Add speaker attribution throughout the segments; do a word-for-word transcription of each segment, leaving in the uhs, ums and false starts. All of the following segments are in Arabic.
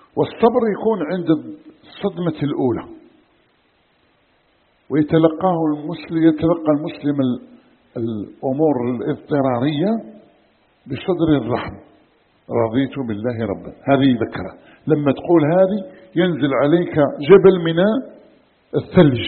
Speaker 1: والصبر يكون عند الصدمة الأولى، ويتلقاه المسلم يتلقى المسلم الأمور الاضطرارية بصدر الرحم، رضيت بالله ربا، هذه ذكرى. لما تقول هذه ينزل عليك جبل من الثلج،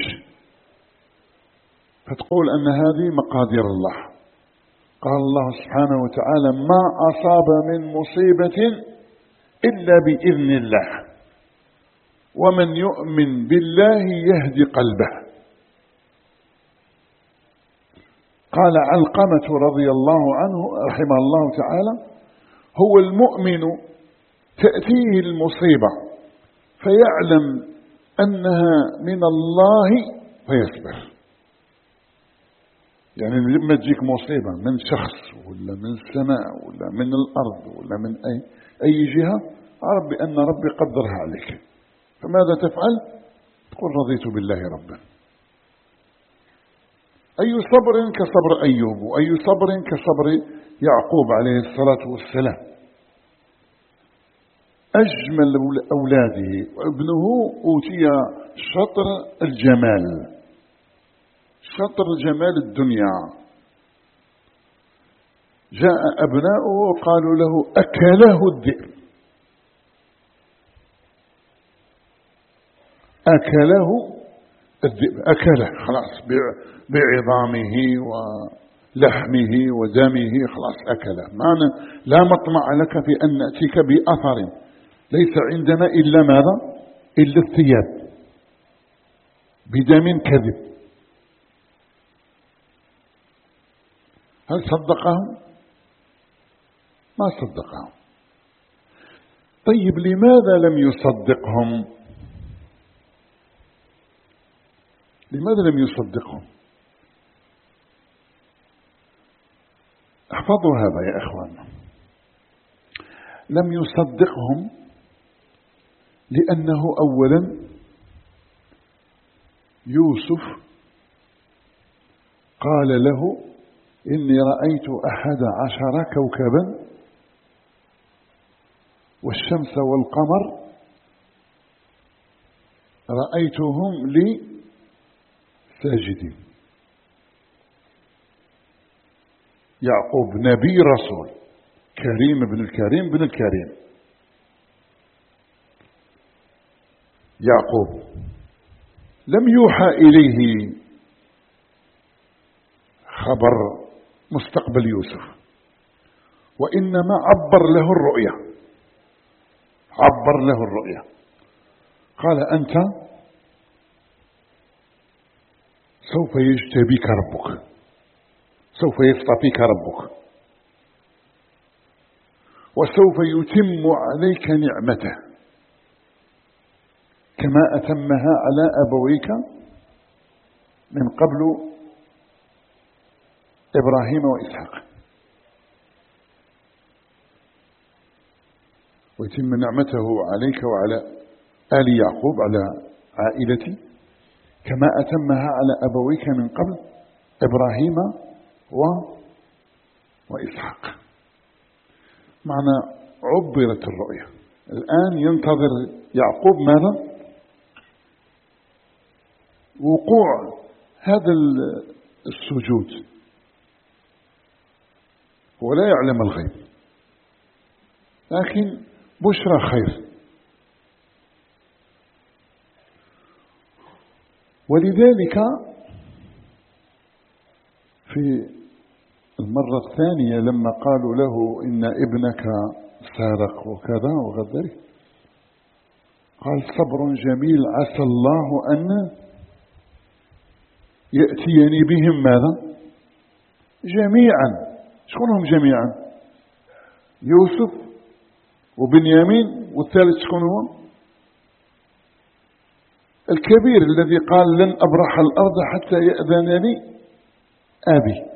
Speaker 1: فتقول أن هذه مقادير الله. قال الله سبحانه وتعالى: ما أصاب من مصيبة إلا بإذن الله، ومن يؤمن بالله يهدي قلبه. قال علقمة رضي الله عنه رحمه الله تعالى: هو المؤمن تأتيه المصيبة فيعلم أنها من الله فيصبر. يعني لما تجيك مصيبة من شخص ولا من السماء ولا من الأرض ولا من أي, أي جهة، عرف بأن ربي قدرها عليك، فماذا تفعل؟ تقول رضيت بالله ربا. أي صبر كصبر أيوب، وأي صبر كصبر يعقوب عليه الصلاة والسلام. أجمل أولاده وابنه أوتي شطر الجمال، شطر جمال الدنيا. جاء أبناؤه وقالوا له: أكله الذئب، أكله الذئب، أكله خلاص بعظامه ولحمه ودمه، خلاص أكله. معنى لا مطمع لك في أن نأتيك بأثر، ليس عندنا إلا ماذا؟ إلا الثياب بدم كذب. هل صدقهم؟ ما صدقهم. طيب لماذا لم يصدقهم؟ لماذا لم يصدقهم؟ احفظوا هذا يا إخوان. لم يصدقهم لأنه أولا يوسف قال له: إني رأيت أحد عشر كوكبا والشمس والقمر رأيتهم لي ساجدين. يعقوب نبي رسول كريم ابن الكريم بن الكريم. يعقوب لم يوحى إليه خبر مستقبل يوسف، وإنما عبر له الرؤيا، عبر له الرؤيا. قال: أنت سوف يجتبيك ربك، سوف يصطفيك ربك، وسوف يتم عليك نعمته كما أتمها على أبويك من قبل إبراهيم وإسحاق، ويتم نعمته عليك وعلى آل يعقوب، على عائلتي، كما أتمها على أبويك من قبل إبراهيم و... وإسحاق. معنى عبرت الرؤيا. الآن ينتظر يعقوب ماذا؟ وقوع هذا السجود. هو لا يعلم الغيب، لكن بشرى خير. ولذلك في المرة الثانية لما قالوا له: إن ابنك سارق وكذا وغدر، قال: صبر جميل عسى الله أن يأتيني بهم ماذا؟ جميعا. شكونهم جميعا؟ يوسف وبنيامين، والثالث شكون هو؟ الكبير الذي قال: لن أبرح الأرض حتى يأذن لي أبي.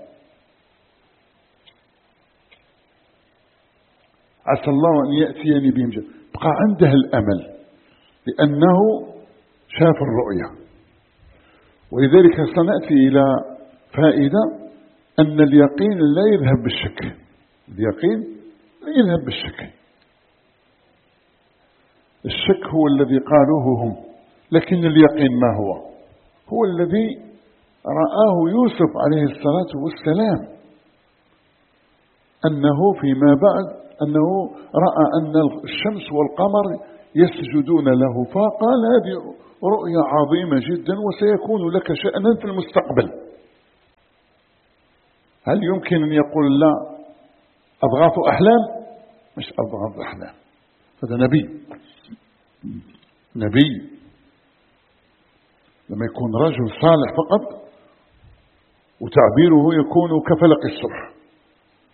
Speaker 1: عسى الله أن يأتيني بهم جميعا. بقى عنده الأمل لأنه شاف الرؤيا. ولذلك سنأتي إلى فائدة أن اليقين لا يذهب بالشك. اليقين لا يذهب بالشك. الشك هو الذي قالوه هم، لكن اليقين ما هو؟ هو الذي رآه يوسف عليه الصلاة والسلام، أنه فيما بعد أنه رأى أن الشمس والقمر يسجدون له، فقال هذه رؤيا عظيمة جدا وسيكون لك شأنا في المستقبل. هل يمكن أن يقول لا أضغاث أحلام؟ مش أضغاث أحلام، هذا نبي. نبي لما يكون رجل صالح فقط وتعبيره يكون كفلق الصبح،